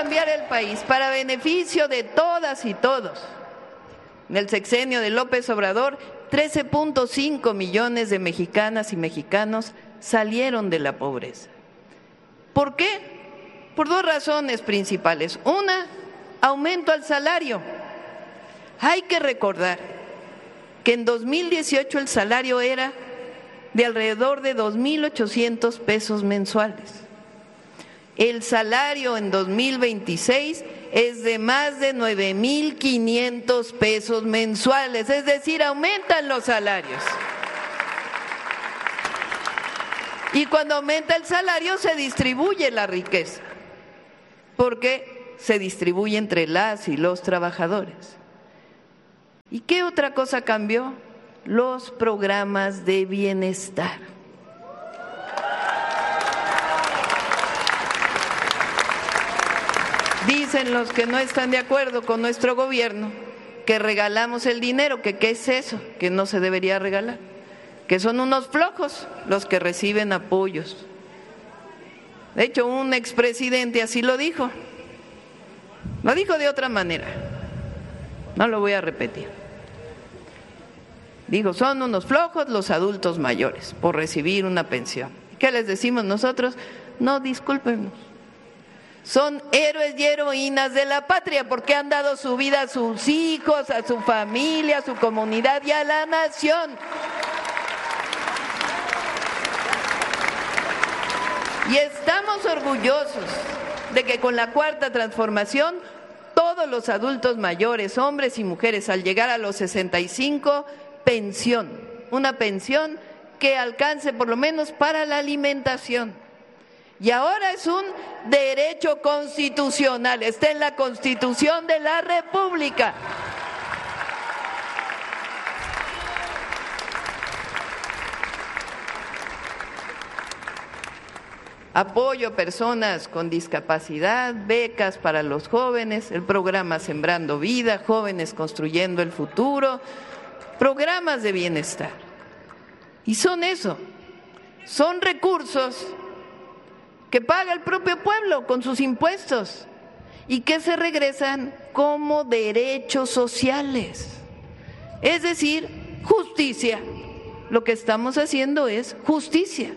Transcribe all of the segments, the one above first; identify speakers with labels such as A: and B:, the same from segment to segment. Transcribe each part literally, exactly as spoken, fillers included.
A: cambiar el país para beneficio de todas y todos. En el sexenio de López Obrador, trece punto cinco millones de mexicanas y mexicanos salieron de la pobreza. ¿Por qué? Por dos razones principales. Una, aumento al salario. Hay que recordar que en dos mil dieciocho el salario era de alrededor de dos mil ochocientos pesos mensuales. El salario en dos mil veintiséis es de más de nueve mil quinientos pesos mensuales, es decir, aumentan los salarios. Y cuando aumenta el salario se distribuye la riqueza, porque se distribuye entre las y los trabajadores. ¿Y qué otra cosa cambió? Los programas de bienestar. Dicen los que no están de acuerdo con nuestro gobierno que regalamos el dinero, que qué es eso, que no se debería regalar, que son unos flojos los que reciben apoyos. De hecho, un expresidente así lo dijo, lo dijo de otra manera, no lo voy a repetir. Dijo, son unos flojos los adultos mayores por recibir una pensión. ¿Qué les decimos nosotros? No, discúlpenos. Son héroes y heroínas de la patria porque han dado su vida a sus hijos, a su familia, a su comunidad y a la nación. Y estamos orgullosos de que con la Cuarta Transformación todos los adultos mayores, hombres y mujeres, al llegar a los sesenta y cinco, pensión, una pensión que alcance por lo menos para la alimentación. Y ahora es un derecho constitucional, está en la Constitución de la República. Apoyo a personas con discapacidad, becas para los jóvenes, el programa Sembrando Vida, Jóvenes Construyendo el Futuro, programas de bienestar. Y son eso, son recursos que paga el propio pueblo con sus impuestos y que se regresan como derechos sociales. Es decir, justicia. Lo que estamos haciendo es justicia.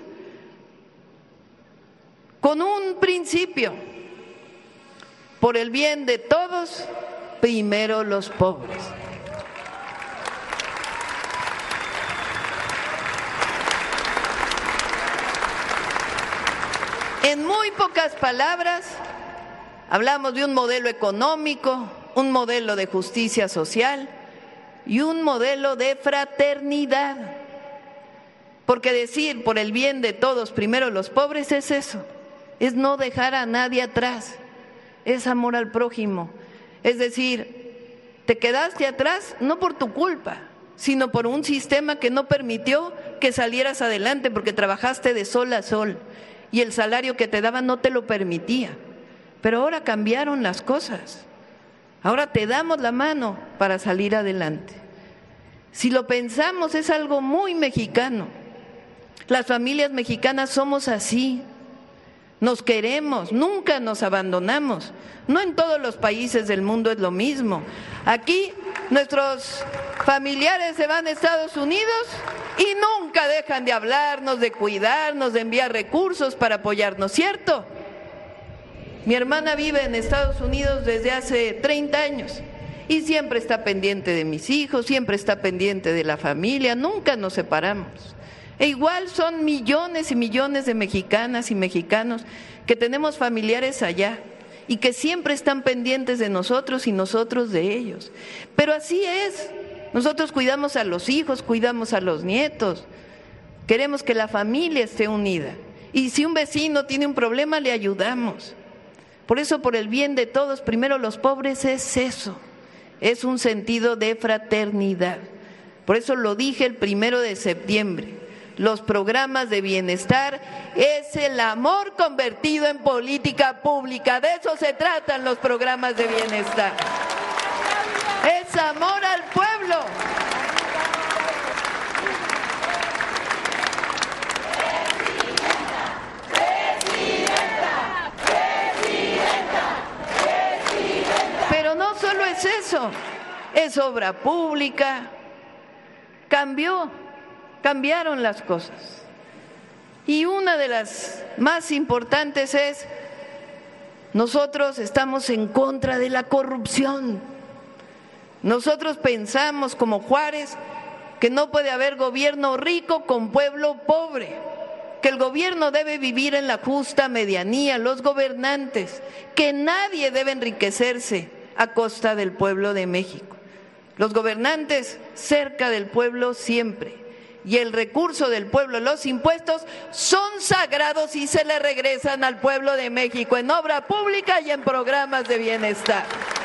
A: Con un principio, por el bien de todos, primero los pobres. En muy pocas palabras, hablamos de un modelo económico, un modelo de justicia social y un modelo de fraternidad. Porque decir por el bien de todos, primero los pobres, es eso, es no dejar a nadie atrás, es amor al prójimo. Es decir, te quedaste atrás no por tu culpa, sino por un sistema que no permitió que salieras adelante porque trabajaste de sol a sol. Y el salario que te daban no te lo permitía. Pero ahora cambiaron las cosas. Ahora te damos la mano para salir adelante. Si lo pensamos, es algo muy mexicano. Las familias mexicanas somos así. Nos queremos, nunca nos abandonamos. No en todos los países del mundo es lo mismo. Aquí nuestros familiares se van a Estados Unidos y nunca dejan de hablarnos, de cuidarnos, de enviar recursos para apoyarnos, ¿cierto? Mi hermana vive en Estados Unidos desde hace treinta años y siempre está pendiente de mis hijos, siempre está pendiente de la familia, nunca nos separamos. E igual son millones y millones de mexicanas y mexicanos que tenemos familiares allá y que siempre están pendientes de nosotros y nosotros de ellos. Pero así es, nosotros cuidamos a los hijos, cuidamos a los nietos, queremos que la familia esté unida. Y si un vecino tiene un problema, le ayudamos. Por eso, por el bien de todos, primero los pobres, es eso, es un sentido de fraternidad. Por eso lo dije el primero de septiembre. Los programas de bienestar es el amor convertido en política pública. De eso se tratan los programas de bienestar. Es amor al pueblo.
B: Presidenta, presidenta, presidenta.
A: eso, es obra pública. Cambió, cambiaron las cosas. Y una de las más importantes es, nosotros estamos en contra de la corrupción. Nosotros pensamos, como Juárez, que no puede haber gobierno rico con pueblo pobre, que el gobierno debe vivir en la justa medianía, los gobernantes, que nadie debe enriquecerse a costa del pueblo de México. Los gobernantes cerca del pueblo siempre. Y el recurso del pueblo, los impuestos, son sagrados y se le regresan al pueblo de México en obra pública y en programas de bienestar.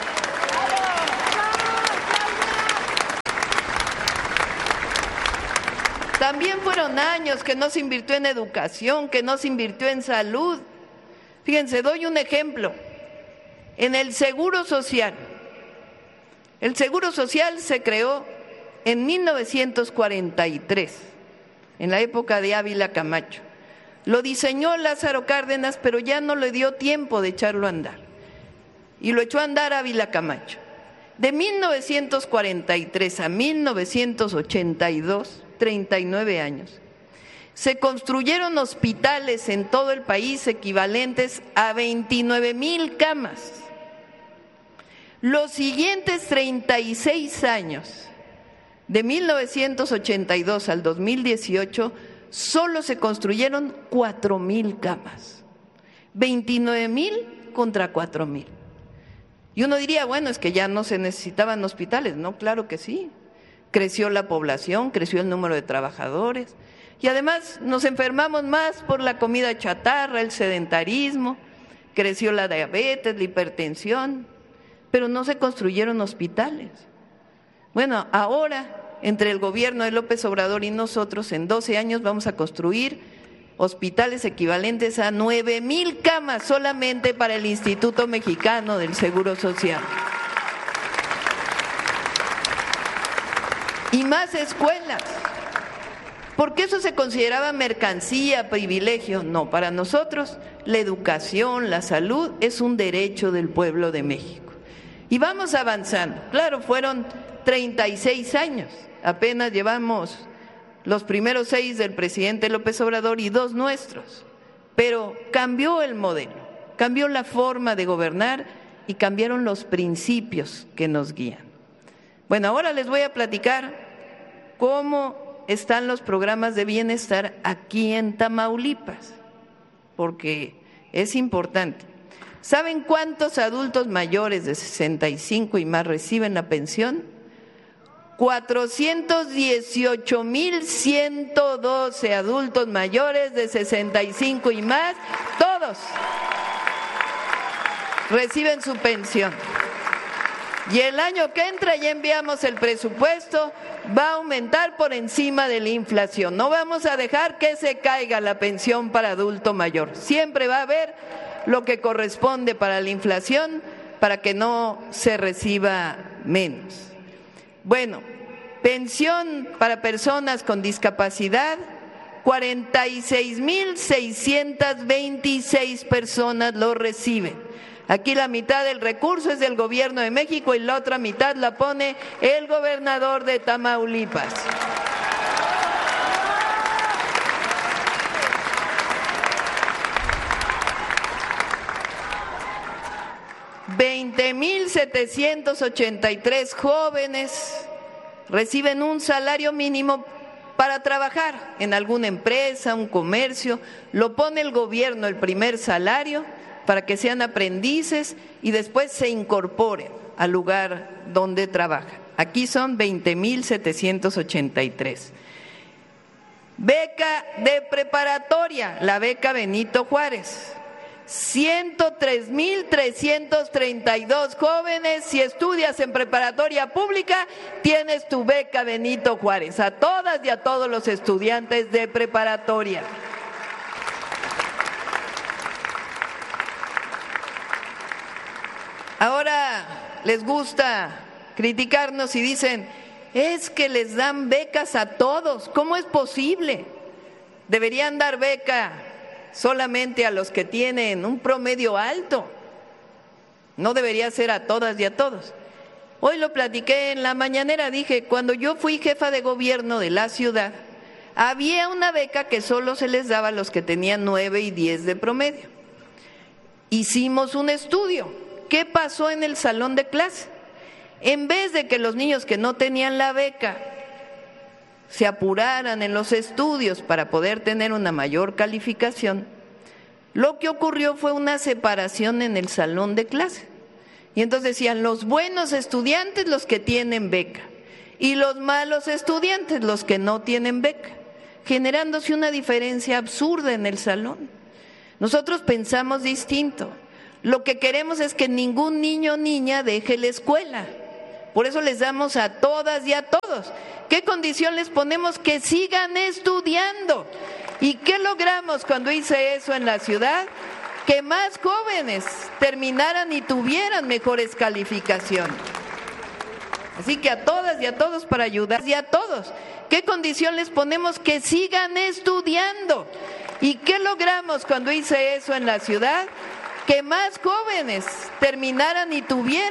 A: También fueron años que no se invirtió en educación, que no se invirtió en salud. Fíjense, doy un ejemplo. En el Seguro Social. El Seguro Social se creó en mil novecientos cuarenta y tres, en la época de Ávila Camacho. Lo diseñó Lázaro Cárdenas, pero ya no le dio tiempo de echarlo a andar. Y lo echó a andar Ávila Camacho. De mil novecientos cuarenta y tres a mil novecientos ochenta y dos, treinta y nueve años, se construyeron hospitales en todo el país equivalentes a veintinueve mil camas. Los siguientes treinta y seis años, de mil novecientos ochenta y dos al dos mil dieciocho, solo se construyeron cuatro mil camas. veintinueve mil contra cuatro mil. Y uno diría, bueno, es que ya no se necesitaban hospitales. No, claro que sí. Creció la población, creció el número de trabajadores. Y además nos enfermamos más por la comida chatarra, el sedentarismo, creció la diabetes, la hipertensión, pero no se construyeron hospitales. Bueno, ahora, entre el gobierno de López Obrador y nosotros, en doce años vamos a construir hospitales equivalentes a nueve mil camas solamente para el Instituto Mexicano del Seguro Social. Y más escuelas. Porque eso se consideraba mercancía, privilegio. No, para nosotros la educación, la salud es un derecho del pueblo de México. Y vamos avanzando. Claro, fueron treinta y seis años. Apenas llevamos los primeros seis del presidente López Obrador y dos nuestros. Pero cambió el modelo, cambió la forma de gobernar y cambiaron los principios que nos guían. Bueno, ahora les voy a platicar cómo están los programas de bienestar aquí en Tamaulipas, porque es importante. ¿Saben cuántos adultos mayores de sesenta y cinco y más reciben la pensión? cuatrocientos dieciocho mil ciento doce adultos mayores de sesenta y cinco y más, todos reciben su pensión. Y el año que entra ya enviamos el presupuesto, va a aumentar por encima de la inflación. No vamos a dejar que se caiga la pensión para adulto mayor. Siempre va a haber lo que corresponde para la inflación para que no se reciba menos. Bueno, pensión para personas con discapacidad, cuarenta y seis mil seiscientas veintiséis personas lo reciben. Aquí la mitad del recurso es del gobierno de México y la otra mitad la pone el gobernador de Tamaulipas. veinte mil setecientos ochenta y tres jóvenes reciben un salario mínimo para trabajar en alguna empresa, un comercio. Lo pone el gobierno, el primer salario, para que sean aprendices y después se incorporen al lugar donde trabajan. Aquí son veinte mil setecientos ochenta y tres. Beca de preparatoria, la beca Benito Juárez. ciento tres mil trescientos treinta y dos jóvenes, si estudias en preparatoria pública, tienes tu beca Benito Juárez, a todas y a todos los estudiantes de preparatoria. Ahora les gusta criticarnos y dicen, es que les dan becas a todos, ¿cómo es posible? Deberían dar beca solamente a los que tienen un promedio alto, no debería ser a todas y a todos. Hoy lo platiqué en la mañanera, dije, cuando yo fui jefa de gobierno de la ciudad, había una beca que solo se les daba a los que tenían nueve y diez de promedio. Hicimos un estudio. ¿Qué pasó en el salón de clase? En vez de que los niños que no tenían la beca se apuraran en los estudios para poder tener una mayor calificación, lo que ocurrió fue una separación en el salón de clase. Y entonces decían, los buenos estudiantes los que tienen beca y los malos estudiantes los que no tienen beca, generándose una diferencia absurda en el salón. Nosotros pensamos distinto. Lo que queremos es que ningún niño o niña deje la escuela. Por eso les damos a todas y a todos. ¿Qué condición les ponemos? Que sigan estudiando. ¿Y qué logramos cuando hice eso en la ciudad? Que más jóvenes terminaran y tuvieran mejores calificaciones. Así que a todas y a todos para ayudar y a todos. ¿Qué condición les ponemos? Que sigan estudiando. ¿Y qué logramos cuando hice eso en la ciudad? Que más jóvenes terminaran y tuvieran